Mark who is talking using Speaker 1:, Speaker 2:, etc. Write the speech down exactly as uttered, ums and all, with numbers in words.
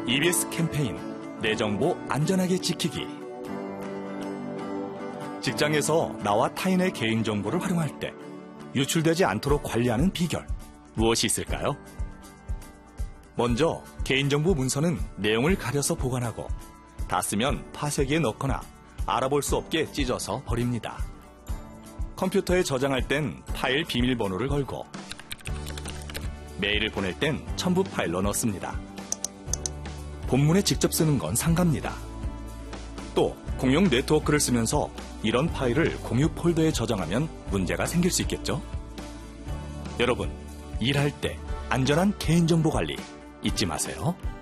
Speaker 1: 이비에스 캠페인 내 정보 안전하게 지키기. 직장에서 나와 타인의 개인정보를 활용할 때 유출되지 않도록 관리하는 비결, 무엇이 있을까요? 먼저 개인정보 문서는 내용을 가려서 보관하고 다 쓰면 파쇄기에 넣거나 알아볼 수 없게 찢어서 버립니다. 컴퓨터에 저장할 땐 파일 비밀번호를 걸고 메일을 보낼 땐 첨부 파일로 넣습니다. 본문에 직접 쓰는 건 상가입니다. 또 공용 네트워크를 쓰면서 이런 파일을 공유 폴더에 저장하면 문제가 생길 수 있겠죠? 여러분, 일할 때 안전한 개인정보 관리 잊지 마세요.